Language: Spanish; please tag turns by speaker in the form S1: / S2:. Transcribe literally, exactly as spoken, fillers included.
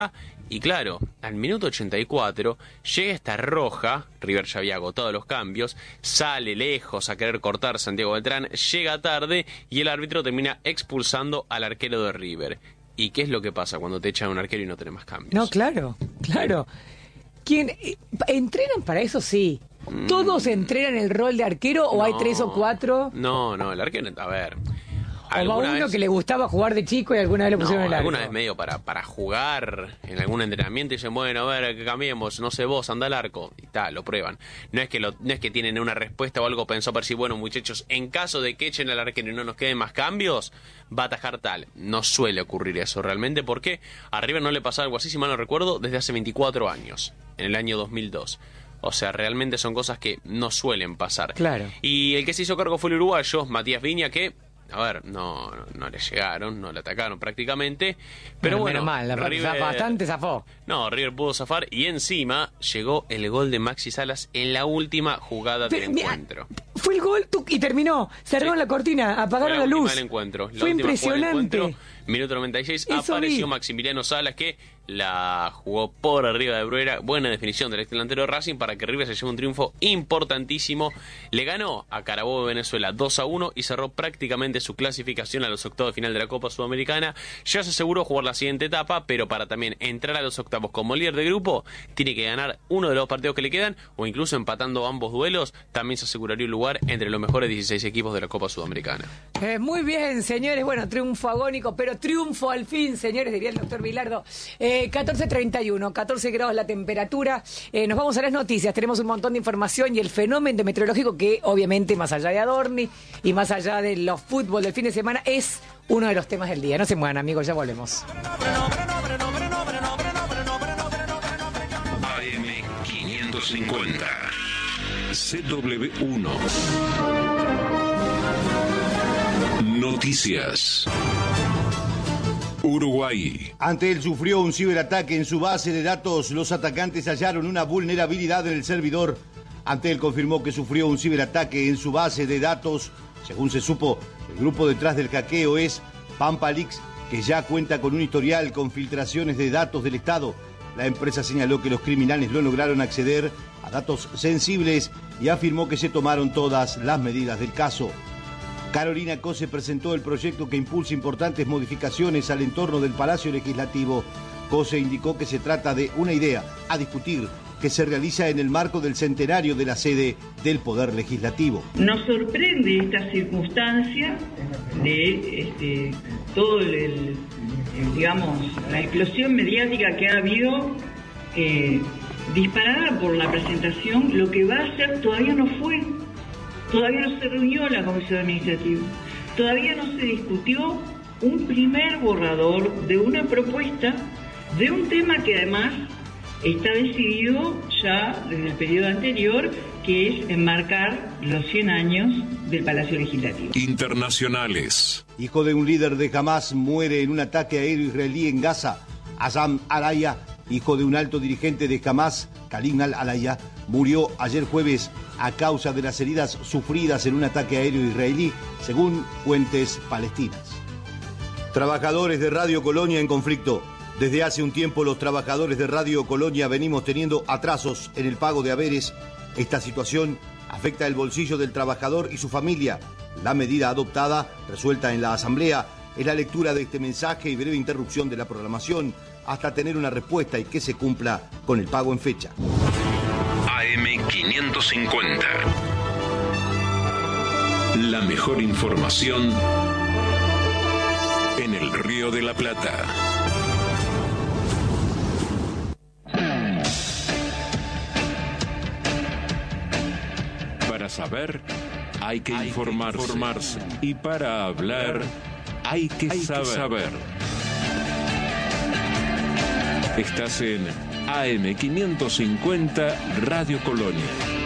S1: Y claro, al minuto ochenta y cuatro llega esta roja, River ya había agotado los cambios, sale lejos a querer cortar Santiago Beltrán, llega tarde y el árbitro termina expulsando al arquero de River. ¿Y qué es lo que pasa cuando te echan un arquero y no tenés más cambios?
S2: No, claro, claro. ¿Quién, ¿Entrenan para eso? Sí. ¿Todos entrenan el rol de arquero o
S1: no,
S2: hay tres o cuatro?
S1: No, no, el arquero, a ver...
S2: O va uno
S1: vez,
S2: que le gustaba jugar de chico y alguna vez lo pusieron
S1: no,
S2: en el arco.
S1: alguna vez medio para, para jugar en algún entrenamiento y dicen, bueno, a ver, que cambiemos, no sé vos, anda al arco. Y tal, lo prueban. No es que lo, no es que tienen una respuesta o algo pensado para decir, bueno, muchachos, en caso de que echen al arquero y no nos queden más cambios, va a atajar tal. No suele ocurrir eso realmente, porque a River no le pasaba algo así, si mal no recuerdo, desde hace veinticuatro años, en el año dos mil dos. O sea, realmente son cosas que no suelen pasar.
S2: Claro.
S1: Y el que se hizo cargo fue el uruguayo, Matías Viña, que... A ver, no, no, no le llegaron, no le atacaron prácticamente. Pero bueno,
S2: bueno mal, la
S1: River,
S2: bastante zafó.
S1: No, River pudo zafar y encima llegó el gol de Maxi Salas en la última jugada
S2: Pero,
S1: del
S2: mira,
S1: encuentro.
S2: Fue el gol tú, y terminó. Cerraron sí. la cortina, apagaron
S1: la,
S2: la luz.
S1: Del encuentro. La
S2: Fue impresionante.
S1: Del minuto noventa y seis,
S2: Eso
S1: apareció
S2: vi.
S1: Maximiliano Salas, que la jugó por arriba de Bruera. Buena definición del ex delantero de Racing para que River se lleve un triunfo importantísimo. Le ganó a Carabobo de Venezuela dos a uno y cerró prácticamente su clasificación a los octavos de final de la Copa Sudamericana. Ya se aseguró jugar la siguiente etapa, pero para también entrar a los octavos como líder de grupo, tiene que ganar uno de los partidos que le quedan, o incluso empatando ambos duelos, también se aseguraría un lugar entre los mejores dieciséis equipos de la Copa Sudamericana.
S2: Eh, muy bien, señores. Bueno, triunfo agónico, pero triunfo al fin, señores, diría el doctor Vilardo. Eh, catorce treinta y uno, catorce grados la temperatura. Eh, nos vamos a las noticias. Tenemos un montón de información y el fenómeno meteorológico que, obviamente, más allá de Adorni y más allá de los fútbol del fin de semana, es uno de los temas del día. No se muevan, amigos, ya volvemos.
S3: A M quinientos cincuenta, C W uno. Noticias. Uruguay.
S4: Ante él sufrió un ciberataque en su base de datos. Los atacantes hallaron una vulnerabilidad en el servidor. Ante él confirmó que sufrió un ciberataque en su base de datos. Según se supo, el grupo detrás del hackeo es Pampalix, que ya cuenta con un historial con filtraciones de datos del Estado. La empresa señaló que los criminales no lograron acceder a datos sensibles y afirmó que se tomaron todas las medidas del caso. Carolina Cose presentó el proyecto que impulsa importantes modificaciones al entorno del Palacio Legislativo. Cose indicó que se trata de una idea a discutir que se realiza en el marco del centenario de la sede del Poder Legislativo.
S5: Nos sorprende esta circunstancia de este, todo el, el, digamos, la explosión mediática que ha habido, eh, disparada por la presentación. Lo que va a ser todavía no fue. Todavía no se reunió la Comisión Administrativa, todavía no se discutió un primer borrador de una propuesta de un tema que además está decidido ya desde el periodo anterior, que es enmarcar los cien años del Palacio Legislativo.
S3: Internacionales.
S4: Hijo de un líder de Hamas muere en un ataque aéreo israelí en Gaza. Azam Alaya, hijo de un alto dirigente de Hamas, Khalil al-Alaya, murió ayer jueves a causa de las heridas sufridas en un ataque aéreo israelí, según fuentes palestinas. Trabajadores de Radio Colonia en conflicto. Desde hace un tiempo los trabajadores de Radio Colonia venimos teniendo atrasos en el pago de haberes. Esta situación afecta el bolsillo del trabajador y su familia. La medida adoptada, resuelta en la Asamblea, es la lectura de este mensaje y breve interrupción de la programación hasta tener una respuesta y que se cumpla con el pago en fecha.
S3: A M quinientos cincuenta. La mejor información en el Río de la Plata. Para saber, hay que, hay informarse. que informarse. Y para hablar, hay que hay saber. Que saber. Estás en A M quinientos cincuenta Radio Colonia.